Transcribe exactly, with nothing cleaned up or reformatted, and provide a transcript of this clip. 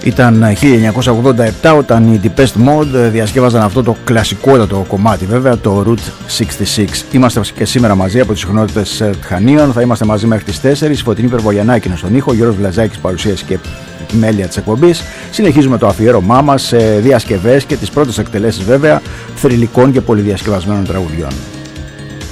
Ήταν χίλια εννιακόσια ογδόντα επτά όταν οι Depeche Mode διασκεύαζαν αυτό το κλασικότατο κομμάτι, βέβαια, το Route εξήντα έξι. Είμαστε και σήμερα μαζί από τις συχνότητες Τχανίων. Θα είμαστε μαζί μέχρι τις τέσσερις. Φωτεινή Περβογιαννάκη στον ήχο, Γιώργος Βλαζάκης παρουσίαση και μέλεια της εκπομπής. Συνεχίζουμε το αφιέρωμά μας σε διασκευές και τις πρώτες εκτελέσεις, βέβαια, θρυλικών και πολυδιασκευασμένων τραγουδιών.